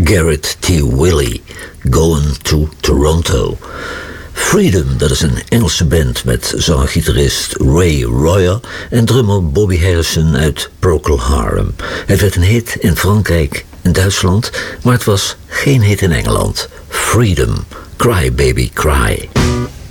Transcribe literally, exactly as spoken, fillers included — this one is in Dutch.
Garrett T. Willey, Going to Toronto. Freedom, dat is een Engelse band met zanger-gitarist Ray Royer en drummer Bobby Harrison uit Procol Harum. Het werd een hit in Frankrijk en Duitsland, maar het was geen hit in Engeland. Freedom, Cry Baby Cry.